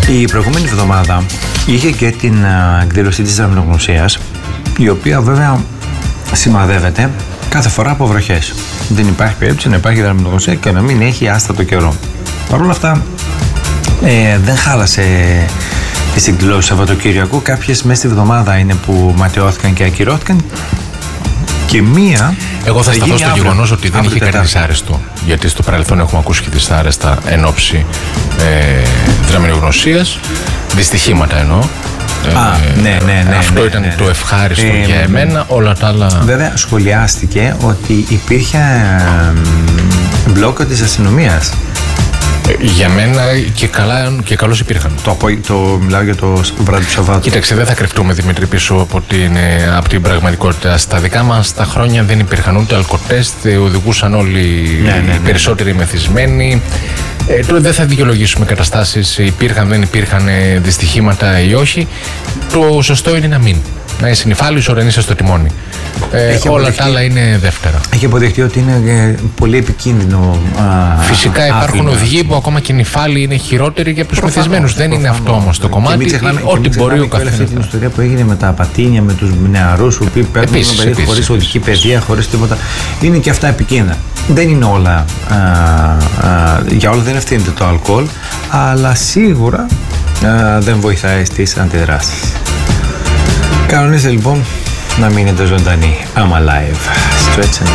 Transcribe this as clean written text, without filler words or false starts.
Η προηγούμενη εβδομάδα είχε και την εκδήλωση της δραμινογνωσίας, η οποία βέβαια σημαδεύεται κάθε φορά από βροχές. Δεν υπάρχει περίπτωση να υπάρχει δραμινογνωσία και να μην έχει άστατο καιρό. Παρ' όλα αυτά δεν χάλασε τις εκδηλώσεις Σαββατοκύριακου. Κάποιες μέσα στη βδομάδα είναι που ματαιώθηκαν και ακυρώθηκαν. Και μία. Εγώ θα σταθώ στο γεγονός ότι δεν είχε κάτι δυσάρεστο. Γιατί στο παρελθόν έχουμε ακούσει και δυσάρεστα εν ώψη δραμινογνωσίας. Δυστυχήματα εννοώ. Ναι. Αυτό ήταν το ευχάριστο για εμένα. Όλα τα άλλα. Βέβαια, σχολιάστηκε ότι υπήρχε μπλόκο της αστυνομίας. Για μένα και καλώς υπήρχαν. Το μιλάω για το βράδυ του Σαββάτου. Κοίταξε, δεν θα κρυφτούμε, Δημήτρη, πίσω από την πραγματικότητα. Στα δικά μας τα χρόνια δεν υπήρχαν ούτε αλκοτέστ, οδηγούσαν όλοι οι περισσότεροι μεθυσμένοι. Τώρα δεν θα δικαιολογήσουμε καταστάσεις, υπήρχαν, δεν υπήρχαν δυστυχήματα ή όχι. Το σωστό είναι να μην. Να είσαι νυφάλιος όταν είσαι στο τιμόνι. Όλα τα άλλα είναι δεύτερα. Έχει αποδειχτεί ότι είναι πολύ επικίνδυνο. Φυσικά υπάρχουν οδηγοί που ακόμα και νυφάλοι είναι χειρότεροι για τους μεθυσμένους. Δεν είναι αυτό όμως το κομμάτι. Ό,τι μπορεί ο καθένας. Αυτή την ιστορία που έγινε με τα πατίνια, με τους νεαρούς που παίρνουν χωρίς οδική παιδεία, χωρίς τίποτα. Είναι και αυτά επικίνδυνα. Δεν είναι όλα. Για όλα δεν ευθύνεται το αλκοόλ, αλλά σίγουρα δεν βοηθάει στις αντιδράσεις. Κανονίστε λοιπόν να μείνετε ζωντανοί. I'm alive. Stretch and